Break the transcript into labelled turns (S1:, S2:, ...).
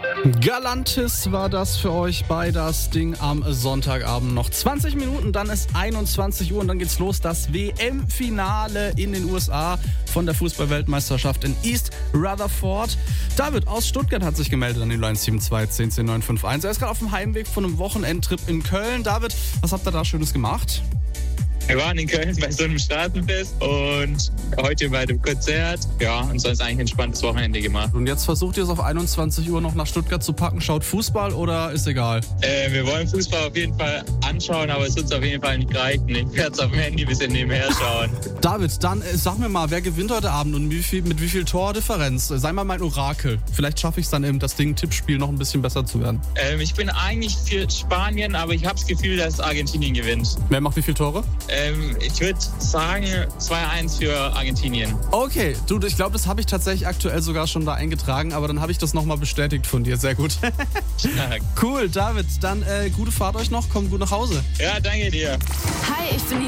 S1: Galantis war das für euch bei das Ding am Sonntagabend. Noch 20 Minuten, dann ist 21 Uhr und dann geht's los. Das WM-Finale in den USA von der Fußball-Weltmeisterschaft in East Rutherford. David aus Stuttgart hat sich gemeldet an die Line 72 10 951. Er ist gerade auf dem Heimweg von einem Wochenendtrip in Köln. David, was habt ihr da Schönes gemacht?
S2: Wir waren in Köln bei so einem Straßenfest und heute bei dem Konzert. Ja, und sonst eigentlich ein entspanntes Wochenende gemacht.
S1: Und jetzt versucht ihr es auf 21 Uhr noch nach Stuttgart zu packen. Schaut Fußball oder ist egal?
S2: Wir wollen Fußball auf jeden Fall anschauen, aber es wird uns auf jeden Fall nicht reichen. Ich werde es auf dem Handy ein bisschen nebenher schauen.
S1: David, dann sag mir mal, wer gewinnt heute Abend und mit wie viel Tordifferenz? Sei mal mein Orakel. Vielleicht schaffe ich es dann eben, das Ding Tippspiel noch ein bisschen besser zu werden.
S2: Ich bin eigentlich für Spanien, aber ich habe das Gefühl, dass Argentinien gewinnt.
S1: Wer macht wie viele Tore?
S2: Ich würde sagen 2-1 für Argentinien.
S1: Okay, du, ich glaube, das habe ich tatsächlich aktuell sogar schon da eingetragen, aber dann habe ich das nochmal bestätigt von dir. Sehr gut. Cool, David, dann gute Fahrt euch noch, kommt gut nach Hause.
S2: Ja, danke dir.
S3: Hi, ich bin die